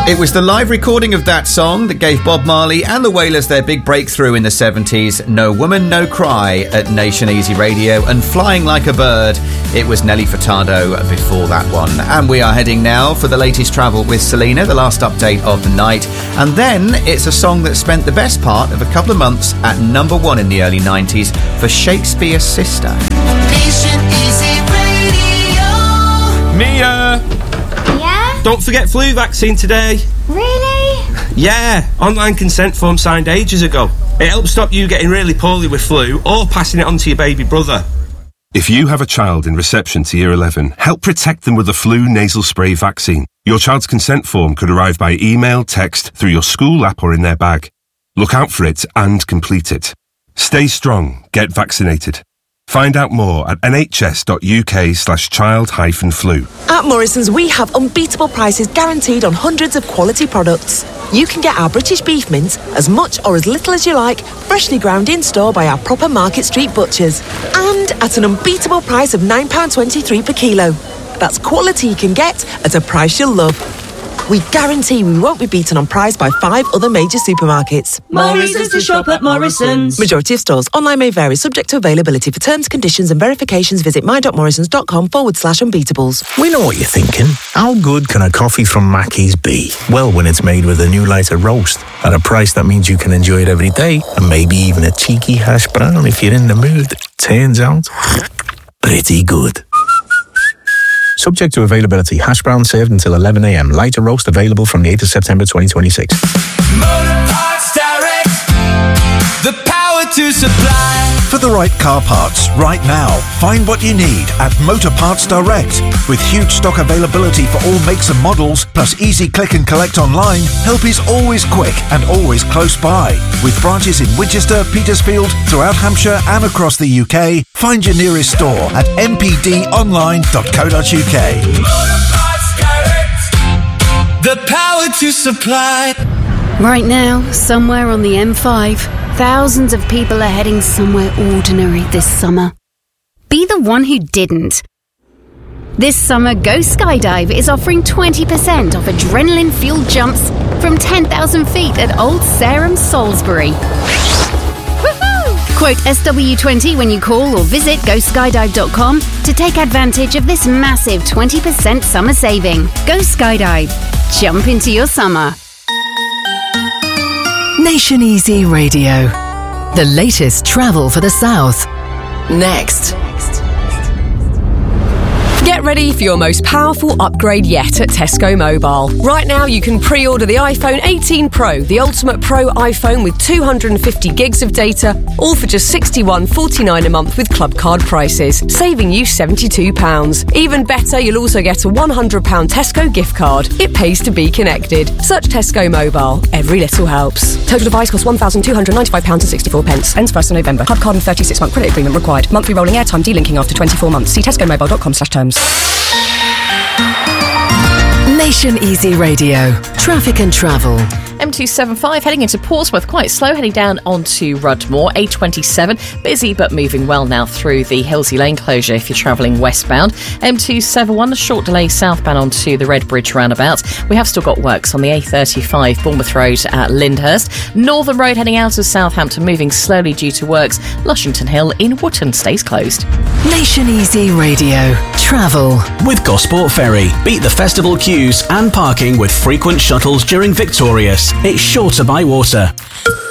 It was the live recording of that song that gave Bob Marley and the Wailers their big breakthrough in the 70s. No Woman, No Cry at Nation Easy Radio, and Flying Like a Bird, it was Nelly Furtado before that one. And we are heading now for the latest travel with Selena, the last update of the night. And then it's a song that spent the best part of a couple of months at number one in the early 90s for Shakespeare's Sister. Nation Easy Radio. Mia! Don't forget flu vaccine today. Really? Yeah, online consent form signed ages ago. It helps stop you getting really poorly with flu or passing it on to your baby brother. If you have a child in reception to Year 11, help protect them with the flu nasal spray vaccine. Your child's consent form could arrive by email, text, through your school app or in their bag. Look out for it and complete it. Stay strong. Get vaccinated. Find out more at nhs.uk/child-flu. At Morrison's, we have unbeatable prices guaranteed on hundreds of quality products. You can get our British beef mince as much or as little as you like, freshly ground in-store by our proper Market Street butchers. And at an unbeatable price of £9.23 per kilo. That's quality you can get at a price you'll love. We guarantee we won't be beaten on price by 5 other major supermarkets. Morrison's to shop at Morrison's. Majority of stores. Online may vary, subject to availability. For terms, conditions and verifications, visit my.morrisons.com/unbeatables. We know what you're thinking. How good can a coffee from Mackey's be? Well, when it's made with a new lighter roast at a price that means you can enjoy it every day, and maybe even a cheeky hash brown if you're in the mood. Turns out, pretty good. Subject to availability. Hash brown served until 11 a.m. Lighter roast available from the 8th of September 2026. Motor Parts Direct. The power to supply. For the right car parts right now, find what you need at Motor Parts Direct. With huge stock availability for all makes and models, plus easy click and collect online, help is always quick and always close by. With branches in Winchester, Petersfield, throughout Hampshire and across the UK, find your nearest store at mpdonline.co.uk. Motor Parts Direct. The power to supply. Right now, somewhere on the M5, thousands of people are heading somewhere ordinary this summer. Be the one who didn't. This summer, Go Skydive is offering 20% off adrenaline-fueled jumps from 10,000 feet at Old Sarum, Salisbury. Woohoo! Quote SW20 when you call or visit GoSkydive.com to take advantage of this massive 20% summer saving. Go Skydive. Jump into your summer. Nation Easy Radio. The latest travel for the South. Next. Get ready for your most powerful upgrade yet at Tesco Mobile. Right now you can pre-order the iPhone 18 Pro, the ultimate Pro iPhone with 250 gigs of data, all for just £61.49 a month with club card prices, saving you £72. Even better, you'll also get a £100 Tesco gift card. It pays to be connected. Search Tesco Mobile. Every little helps. Total device costs £1,295.64. Ends 1st of November. Club card and 36-month credit agreement required. Monthly rolling airtime delinking after 24 months. See tescomobile.com/terms. Nation Easy Radio. Traffic and travel. M275 heading into Portsmouth, quite slow, heading down onto Rudmore. A27, busy but moving well now through the Hillsey Lane closure if you're travelling westbound. M271, a short delay southbound onto the Red Bridge roundabout. We have still got works on the A35, Bournemouth Road at Lyndhurst. Northern Road heading out of Southampton, moving slowly due to works. Lushington Hill in Wootton stays closed. Nation Easy Radio. Travel. With Gosport Ferry, beat the festival queues and parking with frequent shuttles during Victorious. It's sure to buy water.